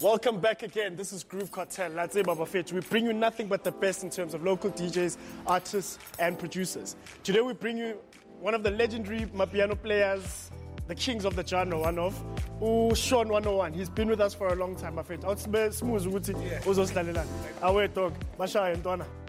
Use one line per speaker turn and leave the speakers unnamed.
Welcome back again. This is Groove Cartel. Let's say Baba Fetch. We bring you nothing but the best in terms of local DJs, artists, and producers. Today we bring you one of the legendary Mapiano players, the kings of the genre, one of Sean 101. He's been with us for a long time, Bafetch. Smooth, Uzi, Uzos Lalilan. Awe dog, Basha and Donna.